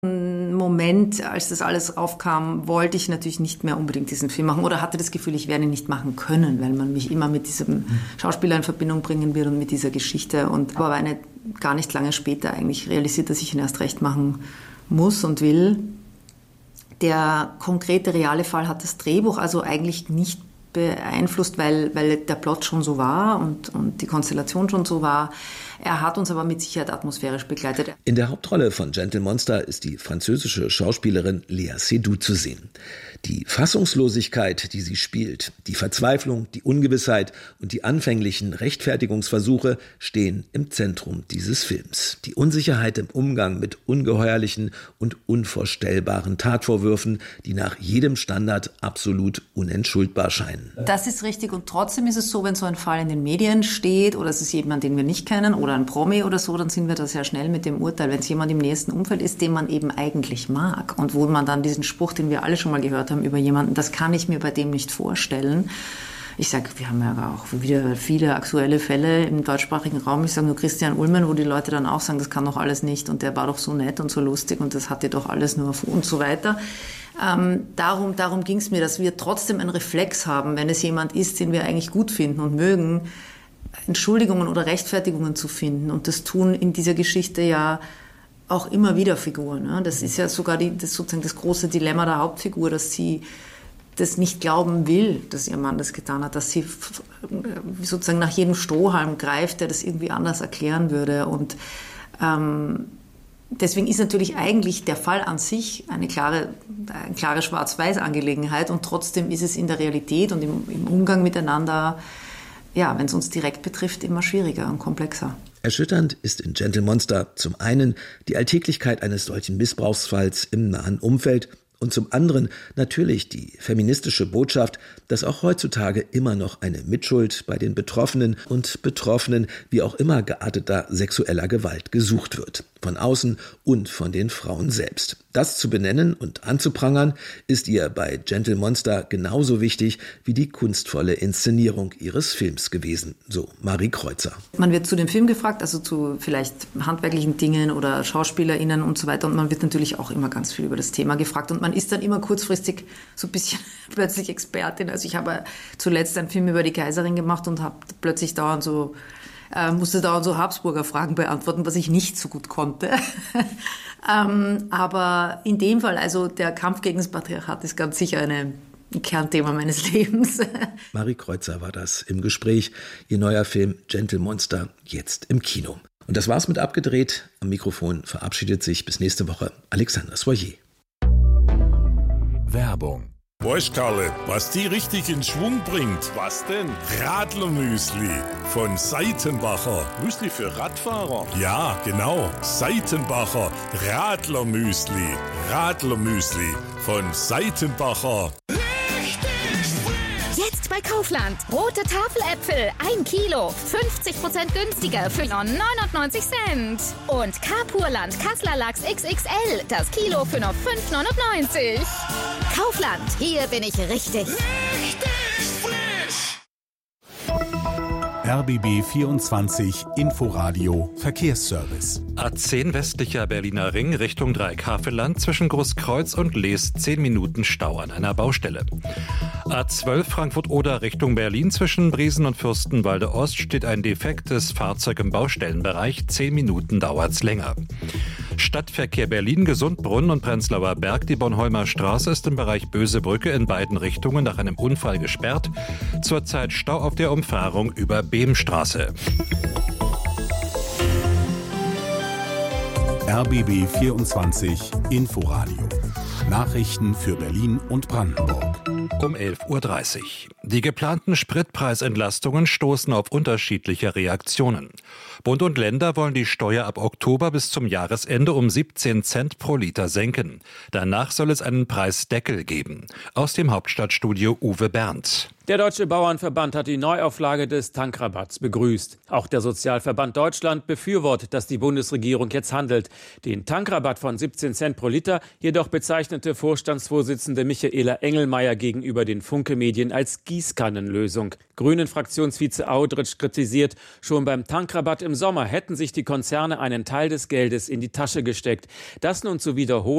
Moment, als das alles aufkam, wollte ich natürlich nicht mehr unbedingt diesen Film machen oder hatte das Gefühl, ich werde ihn nicht machen können, weil man mich immer mit diesem Schauspieler in Verbindung bringen wird und mit dieser Geschichte. Und aber gar nicht lange später eigentlich realisiert, dass ich ihn erst recht machen muss und will. Der konkrete, reale Fall hat das Drehbuch also eigentlich nicht beeinflusst, weil der Plot schon so war und die Konstellation schon so war. Er hat uns aber mit Sicherheit atmosphärisch begleitet. In der Hauptrolle von Gentle Monster ist die französische Schauspielerin Léa Seydoux zu sehen. Die Fassungslosigkeit, die sie spielt, die Verzweiflung, die Ungewissheit und die anfänglichen Rechtfertigungsversuche stehen im Zentrum dieses Films. Die Unsicherheit im Umgang mit ungeheuerlichen und unvorstellbaren Tatvorwürfen, die nach jedem Standard absolut unentschuldbar scheinen. Das ist richtig und trotzdem ist es so, wenn so ein Fall in den Medien steht oder es ist jemand, den wir nicht kennen oder ein Promi oder so, dann sind wir da sehr schnell mit dem Urteil. Wenn es jemand im nächsten Umfeld ist, den man eben eigentlich mag und wo man dann diesen Spruch, den wir alle schon mal gehört haben über jemanden, das kann ich mir bei dem nicht vorstellen. Ich sage, wir haben ja auch wieder viele aktuelle Fälle im deutschsprachigen Raum. Ich sage nur Christian Ullmann, wo die Leute dann auch sagen, das kann doch alles nicht und der war doch so nett und so lustig und das hatte doch alles nur und so weiter. Darum ging es mir, dass wir trotzdem einen Reflex haben, wenn es jemand ist, den wir eigentlich gut finden und mögen, Entschuldigungen oder Rechtfertigungen zu finden. Und das tun in dieser Geschichte ja auch immer wieder Figuren. Ne? Das ist ja sogar sozusagen das große Dilemma der Hauptfigur, dass sie das nicht glauben will, dass ihr Mann das getan hat, dass sie sozusagen nach jedem Strohhalm greift, der das irgendwie anders erklären würde. Und deswegen ist natürlich eigentlich der Fall an sich eine klare Schwarz-Weiß-Angelegenheit und trotzdem ist es in der Realität und im Umgang miteinander, ja, wenn es uns direkt betrifft, immer schwieriger und komplexer. Erschütternd ist in Gentle Monster zum einen die Alltäglichkeit eines solchen Missbrauchsfalls im nahen Umfeld und zum anderen natürlich die feministische Botschaft, dass auch heutzutage immer noch eine Mitschuld bei den Betroffenen und Betroffenen wie auch immer gearteter sexueller Gewalt gesucht wird. Von außen und von den Frauen selbst. Das zu benennen und anzuprangern, ist ihr bei Gentle Monster genauso wichtig wie die kunstvolle Inszenierung ihres Films gewesen, so Marie Kreuzer. Man wird zu dem Film gefragt, also zu vielleicht handwerklichen Dingen oder SchauspielerInnen und so weiter und man wird natürlich auch immer ganz viel über das Thema gefragt und man ist dann immer kurzfristig so ein bisschen plötzlich Expertin. Also ich habe zuletzt einen Film über die Kaiserin gemacht und habe plötzlich musste dauernd so Habsburger Fragen beantworten, was ich nicht so gut konnte. Aber in dem Fall, also der Kampf gegen das Patriarchat ist ganz sicher ein Kernthema meines Lebens. Marie Kreuzer war das im Gespräch. Ihr neuer Film Gentle Monster jetzt im Kino. Und das war's mit Abgedreht. Am Mikrofon verabschiedet sich bis nächste Woche Alexander Soyer. Werbung. Weißt Karle, was die richtig in Schwung bringt? Was denn? Radlermüsli von Seitenbacher. Müsli für Radfahrer? Ja, genau. Seitenbacher Radlermüsli. Radlermüsli von Seitenbacher. Jetzt bei Kaufland. Rote Tafeläpfel, 1 Kilo, 50% günstiger für nur 99 Cent. Und Carpurland Kassler Lachs XXL, das Kilo für nur 5,99. Kaufland, hier bin ich richtig. Richtig frisch. RBB 24 Inforadio Verkehrsservice. A10 westlicher Berliner Ring Richtung Dreieckhavelland zwischen Großkreuz und Lees 10 Minuten Stau an einer Baustelle. A12 Frankfurt-Oder Richtung Berlin zwischen Briesen und Fürstenwalde Ost steht ein defektes Fahrzeug im Baustellenbereich. 10 Minuten dauert's länger. Stadtverkehr Berlin, Gesundbrunnen und Prenzlauer Berg. Die Bornholmer Straße ist im Bereich Bösebrücke in beiden Richtungen nach einem Unfall gesperrt. Zurzeit Stau auf der Umfahrung über Behmstraße. RBB 24 Inforadio. Nachrichten für Berlin und Brandenburg. Um 11.30 Uhr. Die geplanten Spritpreisentlastungen stoßen auf unterschiedliche Reaktionen. Bund und Länder wollen die Steuer ab Oktober bis zum Jahresende um 17 Cent pro Liter senken. Danach soll es einen Preisdeckel geben. Aus dem Hauptstadtstudio Uwe Berndt. Der Deutsche Bauernverband hat die Neuauflage des Tankrabatts begrüßt. Auch der Sozialverband Deutschland befürwortet, dass die Bundesregierung jetzt handelt. Den Tankrabatt von 17 Cent pro Liter jedoch bezeichnete Vorstandsvorsitzende Michaela Engelmeier gegenüber den Funke-Medien als Gießkannenlösung. Grünen-Fraktionsvize Audritsch kritisiert, schon beim Tankrabatt im Sommer hätten sich die Konzerne einen Teil des Geldes in die Tasche gesteckt. Das nun zu wiederholen